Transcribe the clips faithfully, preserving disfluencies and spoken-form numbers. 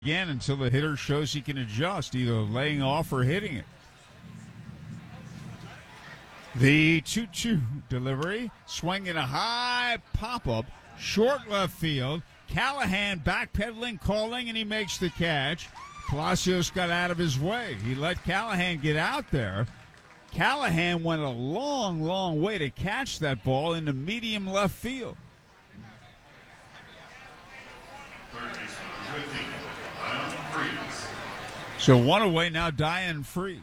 again until the hitter shows he can adjust, either laying off or hitting it. The two two delivery, swinging a high pop-up, short left field. Callahan backpedaling, calling, and he makes the catch. Palacios got out of his way. He let Callahan get out there. Callahan went a long, long way to catch that ball into medium left field. So one away now, Diane Freeze.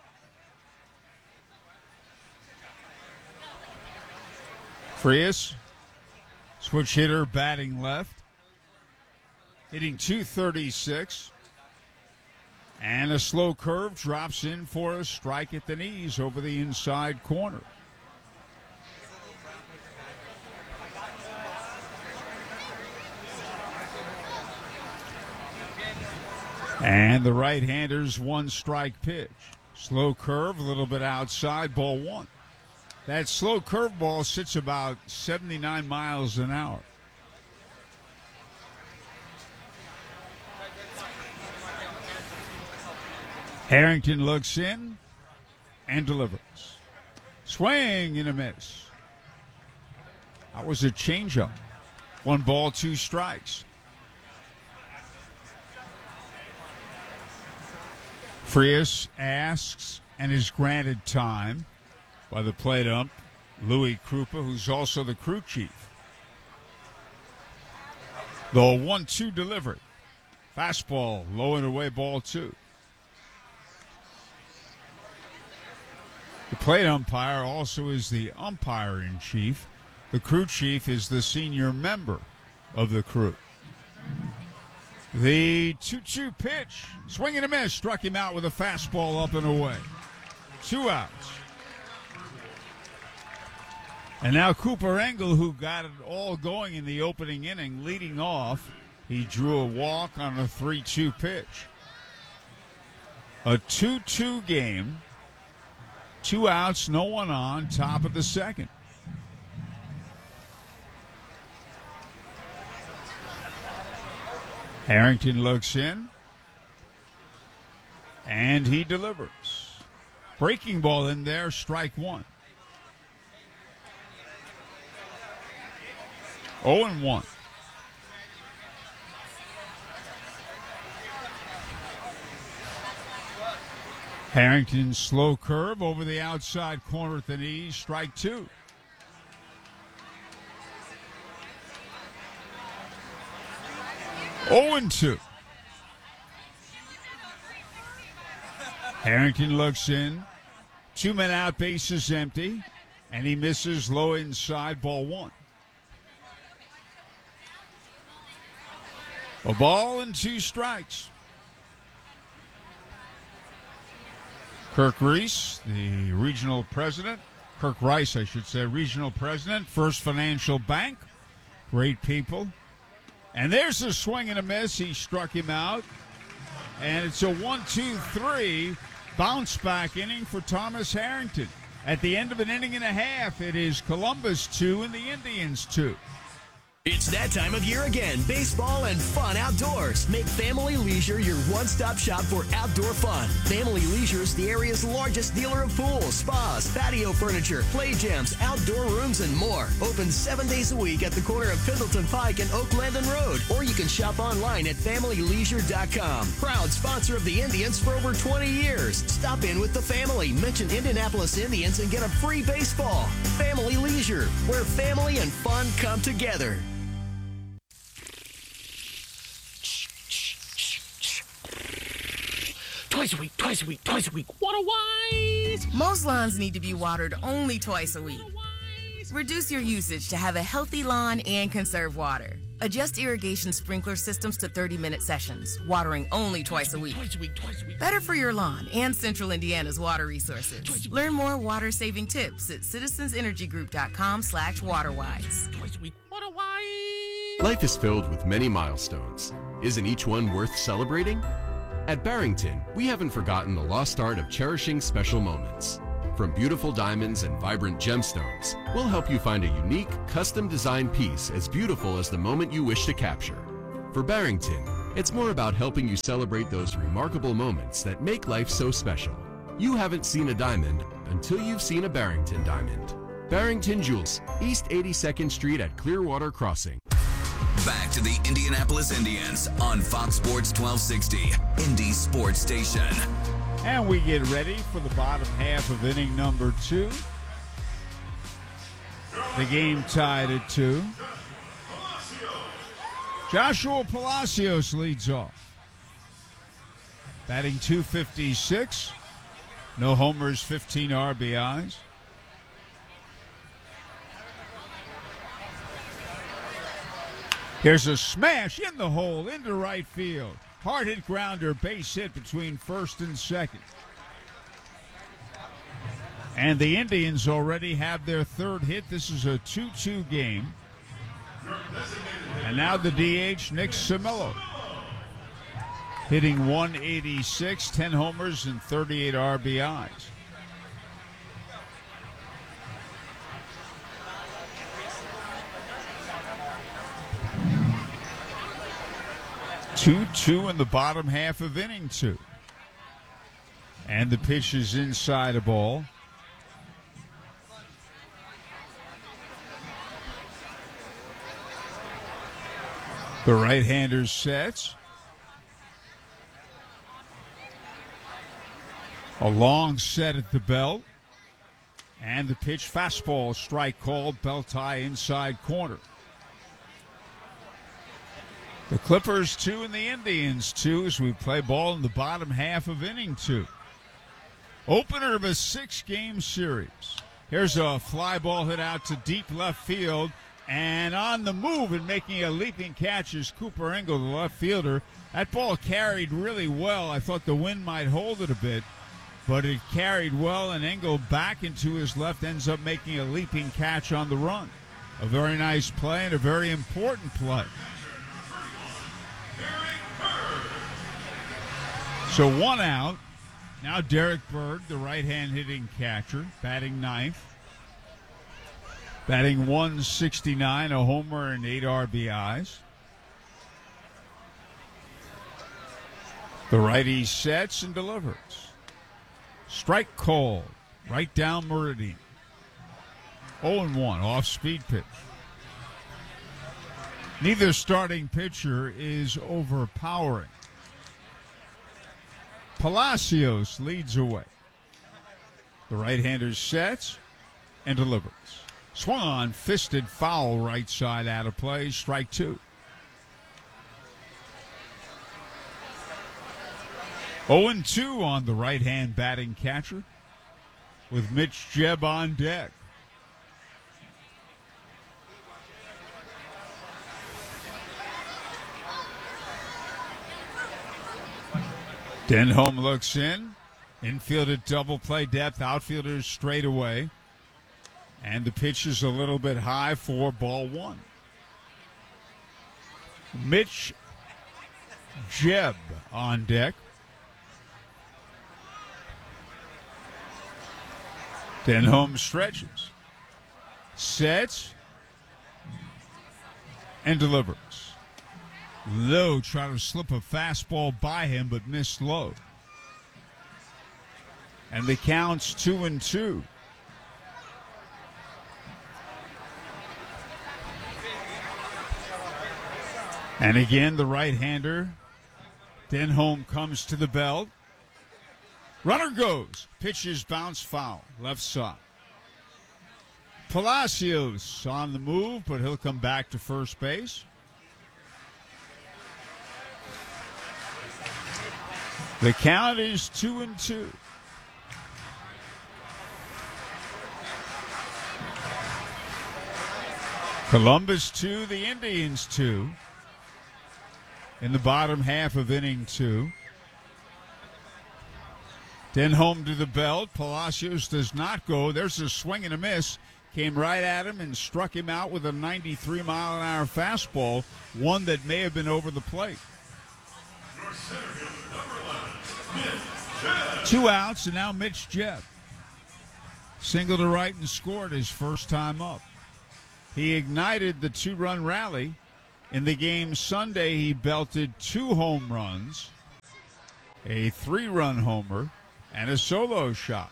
Frias, switch hitter, batting left, hitting two thirty-six. And a slow curve drops in for a strike at the knees over the inside corner. And the right-hander's one strike pitch. Slow curve, a little bit outside, ball one. That slow curveball sits about seventy-nine miles an hour. Harrington looks in and delivers. Swing and a miss. That was a changeup. One ball, two strikes. Frias asks and is granted time by the plate ump, Louis Krupa, who's also the crew chief. The one two delivery. Fastball, low and away, ball two. The plate umpire also is the umpire-in-chief. The crew chief is the senior member of the crew. The two two pitch, swing and a miss, struck him out with a fastball up and away. Two outs. And now Cooper Engel, who got it all going in the opening inning, leading off. He drew a walk on a three two pitch. A two two game. Two outs, no one on, top of the second. Harrington looks in, and he delivers. Breaking ball in there, strike one. oh and one. Harrington's slow curve over the outside corner at the knees, strike two. oh and two. Harrington looks in. Two men out, bases empty. And he misses low inside, ball one. A ball and two strikes. Kirk Reese, the regional president. Kirk Rice, I should say, regional president. First Financial Bank. Great people. And there's a swing and a miss. He struck him out. And it's a one two three bounce back inning for Thomas Harrington. At the end of an inning and a half, it is Columbus two and the Indians two. It's that time of year again. Baseball and fun outdoors. Make Family Leisure your one-stop shop for outdoor fun. Family Leisure is the area's largest dealer of pools, spas, patio furniture, play gyms, outdoor rooms, and more. Open seven days a week at the corner of Pendleton Pike and Oak Landon Road. Or you can shop online at family leisure dot com. Proud sponsor of the Indians for over twenty years. Stop in with the family. Mention Indianapolis Indians and get a free baseball. Family Leisure, where family and fun come together. Twice a week, twice a week, twice a week. Water-wise. Most lawns need to be watered only twice a week. Reduce your usage to have a healthy lawn and conserve water. Adjust irrigation sprinkler systems to thirty-minute sessions, watering only twice a week. Twice a week, twice a week. Better for your lawn and Central Indiana's water resources. Learn more water-saving tips at citizensenergygroup.com slash waterwise. Twice a week. Water-wise. Life is filled with many milestones. Isn't each one worth celebrating? At Barrington, we haven't forgotten the lost art of cherishing special moments. From beautiful diamonds and vibrant gemstones, we'll help you find a unique, custom-designed piece as beautiful as the moment you wish to capture. For Barrington, It's more about helping you celebrate those remarkable moments that make life so special. You haven't seen a diamond until you've seen a Barrington diamond. Barrington Jewels, East eighty-second Street at Clearwater Crossing. Back to the Indianapolis Indians on Fox Sports twelve sixty, Indy Sports Station. And we get ready for the bottom half of inning number two. The game tied at two. Joshua Palacios leads off. Batting two fifty-six. No homers, fifteen R B Is. Here's a smash in the hole, into right field. Hard hit grounder, base hit between first and second. And the Indians already have their third hit. This is a two two game. And now the D H, Nick Simillo, hitting one eighty-six, ten homers, and thirty-eight R B Is. two two in the bottom half of inning two. And the pitch is inside a ball. The right-hander sets. A long set at the belt. And the pitch, fastball, strike called, belt high inside corner. The Clippers two and the Indians two as we play ball in the bottom half of inning two. Opener of a six-game series. Here's a fly ball hit out to deep left field. And on the move and making a leaping catch is Cooper Engel, the left fielder. That ball carried really well. I thought the wind might hold it a bit, but it carried well, and Engel back into his left ends up making a leaping catch on the run. A very nice play and a very important play. So one out. Now Derek Berg, the right-hand hitting catcher, batting ninth. Batting one sixty-nine, a homer and eight R B Is. The righty sets and delivers. Strike called. Right down Meridian. oh and one, off-speed pitch. Neither starting pitcher is overpowering. Palacios leads away. The right-hander sets and delivers. Swung on, fisted foul right side out of play, strike two. oh and two on the right-hand batting catcher with Mitch Jebb on deck. Denholm looks in. Infield at double play depth. Outfielders straight away. And the pitch is a little bit high for ball one. Mitch Jebb on deck. Denholm stretches. Sets. And delivers. Lowe tried to slip a fastball by him, but missed low. And the count's two and two. And again, the right-hander. Denholm comes to the belt. Runner goes. Pitches bounce foul. Left side. Palacios on the move, but he'll come back to first base. The count is two and two. Columbus two, the Indians two. In the bottom half of inning two. Denholm to the belt. Palacios does not go. There's a swing and a miss. Came right at him and struck him out with a ninety-three mile an hour fastball, one that may have been over the plate. Two outs, and now Mitch Jebb. Single to right and scored his first time up. He ignited the two-run rally In the game Sunday, he belted two home runs, a three-run homer, and a solo shot.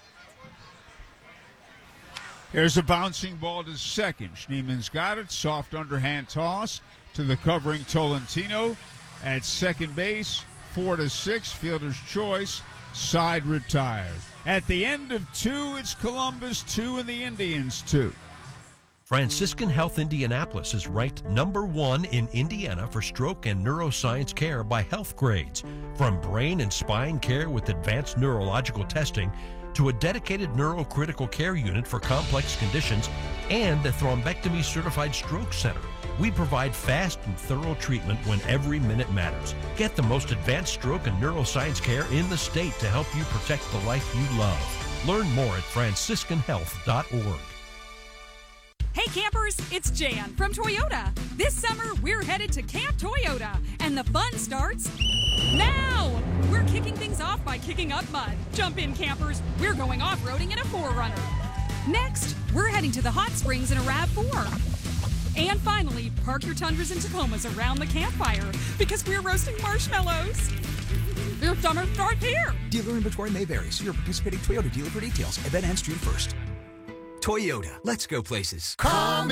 Here's a bouncing ball to second. Schneeman's got it. Soft underhand toss to the covering Tolentino at second base. Four to six, fielder's choice. Side retired. At the end of two, it's Columbus two and the Indians two. Franciscan Health Indianapolis is ranked number one in Indiana for stroke and neuroscience care by Health Grades. From brain and spine care with advanced neurological testing to a dedicated neurocritical care unit for complex conditions and a thrombectomy certified stroke center. We provide fast and thorough treatment when every minute matters. Get the most advanced stroke and neuroscience care in the state to help you protect the life you love. Learn more at franciscan health dot org. Hey campers, it's Jan from Toyota. This summer, we're headed to Camp Toyota, and the fun starts now! We're kicking things off by kicking up mud. Jump in, campers. We're going off-roading in a four runner. Next, we're heading to the hot springs in a RAV four. And finally, park your Tundras and Tacomas around the campfire because we're roasting marshmallows. Your summer starts here. Dealer inventory may vary. See your participating Toyota dealer for details. Event ends June first. Toyota. Let's go places. Call me.